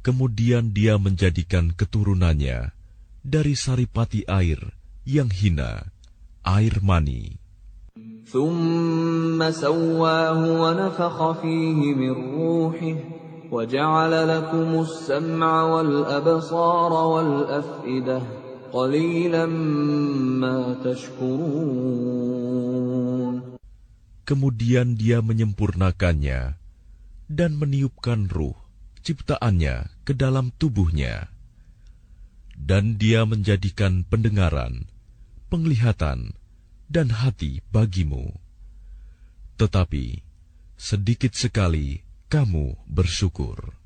Kemudian Dia menjadikan keturunannya dari saripati air yang hina, air mani. ثُمَّ سَوَّاهُ وَنَفَخَ فِيهِ مِنْ رُوحِهِ وَجَعَلَ لَكُمُ السَّمْعَ وَالْأَبْصَارَ وَالْأَفْئِدَةَ قَلِيلًا مَا تَشْكُرُونَ. Kemudian Dia menyempurnakannya dan meniupkan ruh ciptaannya ke dalam tubuhnya. Dan Dia menjadikan pendengaran, penglihatan, dan hati bagimu. Tetapi sedikit sekali kamu bersyukur.